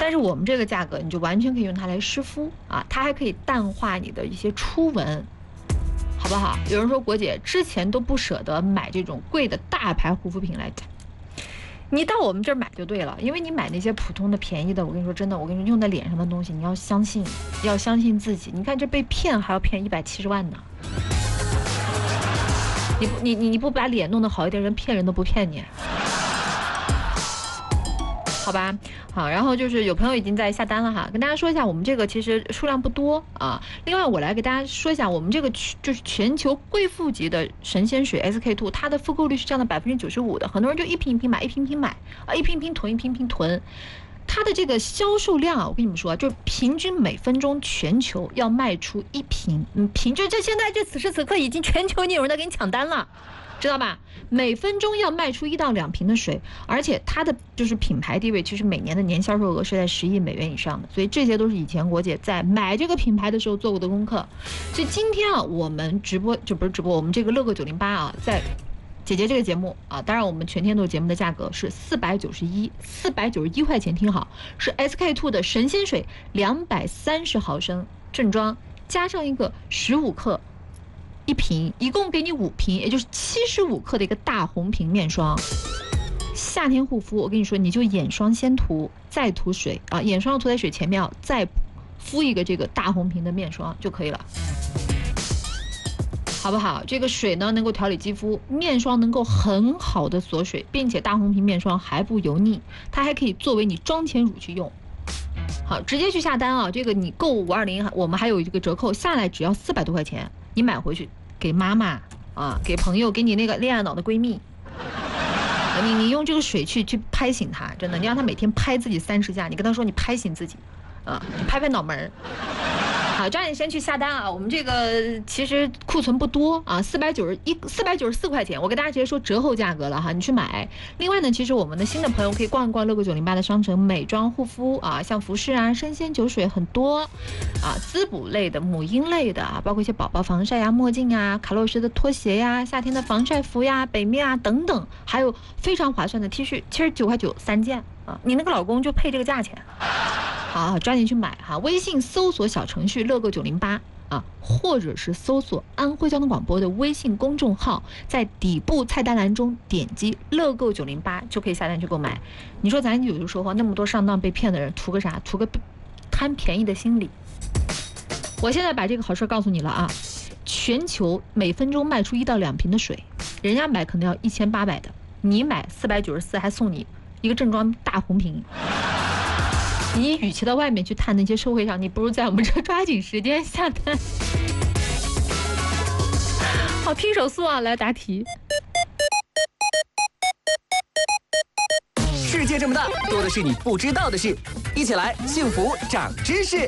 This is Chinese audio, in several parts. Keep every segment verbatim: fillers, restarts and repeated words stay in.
但是我们这个价格，你就完全可以用它来湿敷啊，它还可以淡化你的一些初纹，好不好？有人说国姐之前都不舍得买这种贵的大牌护肤品来，你到我们这儿买就对了，因为你买那些普通的便宜的，我跟你说真的，我跟你说用在脸上的东西，你要相信，要相信自己。你看这被骗还要骗一百七十万呢，你不你你你不把脸弄得好一点，人骗人都不骗你。好吧，好，然后就是有朋友已经在下单了哈，跟大家说一下，我们这个其实数量不多啊。另外，我来给大家说一下，我们这个就是全球贵妇级的神仙水 S K two， 它的复购率是占到百分之九十五的，很多人就一瓶一瓶买，一瓶一瓶买啊，一瓶一瓶囤，一瓶一瓶囤。它的这个销售量啊，我跟你们说，就平均每分钟全球要卖出一瓶，嗯，平均这现在这此时此刻已经全球已经有人在给你抢单了。知道吧？每分钟要卖出一到两瓶的水，而且它的就是品牌地位，其实每年的年销售额是在十亿美元以上的，所以这些都是以前国姐在买这个品牌的时候做过的功课。所以今天啊，我们直播就不是直播，我们这个乐购九零八啊，在姐姐这个节目啊，当然我们全天度节目的价格是四百九十一，四百九十一块钱，听好，是 S K two 的神仙水两百三十毫升正装，加上一个十五克。一瓶，一共给你五瓶，也就是七十五克的一个大红瓶面霜。夏天护肤，我跟你说，你就眼霜先涂，再涂水啊，眼霜涂在水前面啊，再敷一个这个大红瓶的面霜就可以了，好不好？这个水呢能够调理肌肤，面霜能够很好的锁水，并且大红瓶面霜还不油腻，它还可以作为你妆前乳去用。好，直接去下单啊！这个你购五二零，我们还有一个折扣，下来只要四百多块钱。你买回去给妈妈啊，给朋友，给你那个恋爱脑的闺蜜，你你用这个水去去拍醒她，真的，你让她每天拍自己三十下，你跟她说你拍醒自己，啊，你拍拍脑门儿。好，抓紧先去下单啊！我们这个其实库存不多啊，四百九十一四百九十四块钱，我跟大家直接说折后价格了哈，你去买。另外呢，其实我们的新的朋友可以逛一逛乐购九零八的商城，美妆护肤啊，像服饰啊、生鲜酒水很多啊，滋补类的、母婴类的啊，包括一些宝宝防晒呀、墨镜啊、卡洛诗的拖鞋呀、夏天的防晒服呀、北面啊等等，还有非常划算的 T 恤，七十九块九三件啊，你那个老公就配这个价钱。好，抓紧去买哈！微信搜索小程序乐购九零八啊，或者是搜索安徽交通广播的微信公众号，在底部菜单栏中点击乐购九零八就可以下单去购买。你说咱有的时候那么多上当被骗的人，图个啥？图个贪便宜的心理。我现在把这个好事告诉你了啊！全球每分钟卖出一到两瓶的水，人家买可能要一千八百的，你买四百九十四，还送你一个正装大红瓶。你与其到外面去探那些社会上，你不如在我们这抓紧时间下单。好，拼手速啊，来答题。 世界这么大，多的是你不知道的事，一起来幸福长知识。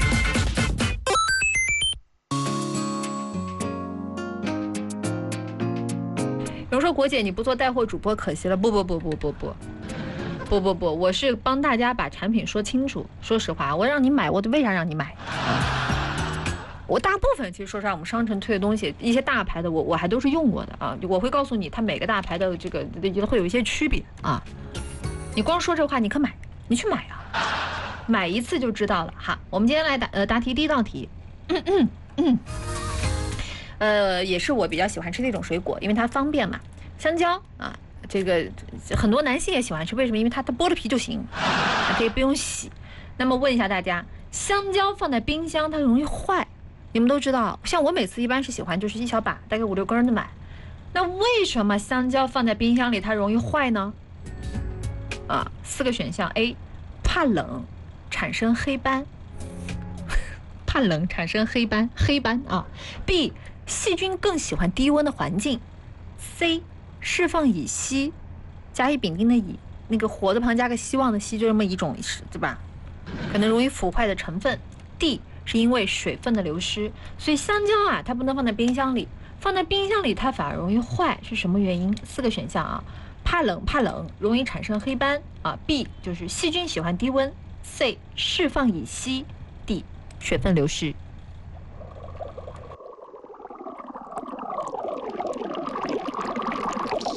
有人说国姐你不做带货主播可惜了，不不不不不不。不不不，我是帮大家把产品说清楚。说实话，我让你买，我为啥让你买？我大部分其实说实话，我们商城推的东西，一些大牌的我我还都是用过的啊。我会告诉你，它每个大牌的这个会有一些区别啊。你光说这话，你可买，你去买啊，买一次就知道了哈。我们今天来答呃答题，第一道题，嗯嗯嗯，呃，也是我比较喜欢吃的一种水果，因为它方便嘛，香蕉啊。这个很多男性也喜欢吃，为什么？因为它它剥了皮就行，可以不用洗。那么问一下大家，香蕉放在冰箱它容易坏，你们都知道。像我每次一般是喜欢就是一小把，大概五六根的买。那为什么香蕉放在冰箱里它容易坏呢？啊，四个选项 ：A. 怕冷，产生黑斑，怕冷产生黑斑，黑斑啊。B. 细菌更喜欢低温的环境。C. 释放乙烯，甲乙丙丁的乙，那个火字旁加个希望的希，就这么一种，对吧？可能容易腐坏的成分。D 是因为水分的流失，所以香蕉啊，它不能放在冰箱里，放在冰箱里它反而容易坏，是什么原因？四个选项啊，怕冷，怕冷，容易产生黑斑啊。B 就是细菌喜欢低温。C 释放乙烯。D 水分流失。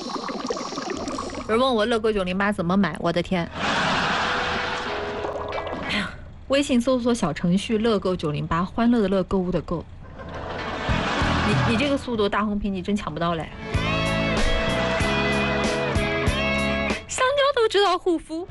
有人问我乐购九零八怎么买，我的天！ 微信搜索小程序乐购九零八，欢乐的乐，购物的购。你你这个速度，大红瓶你真抢不到嘞。香蕉都知道护肤。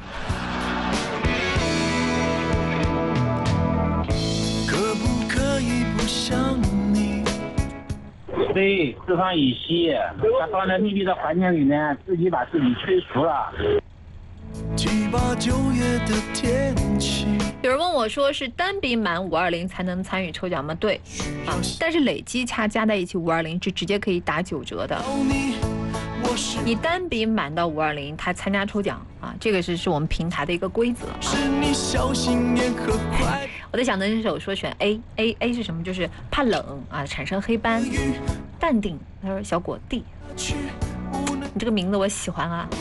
可不可以不想你？ 对，释放乙烯，它放在密闭的环境里面，自己把自己催熟了。 七八九月的天气。 有人问我说，是单笔满五二零才能参与抽奖吗？对，啊，但是累积加加在一起五二零是直接可以打九折的。你单笔满到五二零，他参加抽奖啊，这个是是我们平台的一个规则。 是你小心眼和快。 我在想的时候说选 A，A A 是什么？就是怕冷啊，产生黑斑。淡定，他说小果 D。你这个名字我喜欢啊。